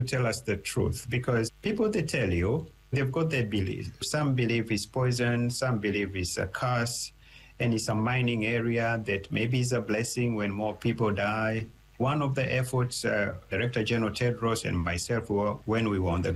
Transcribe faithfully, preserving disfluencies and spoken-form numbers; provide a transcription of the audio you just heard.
tell us the truth, because people, they tell you, they've got their beliefs. Some believe it's poison, some believe it's a curse, and it's a mining area that maybe is a blessing when more people die. One of the efforts, uh, Director General Tedros and myself, were, when we were on the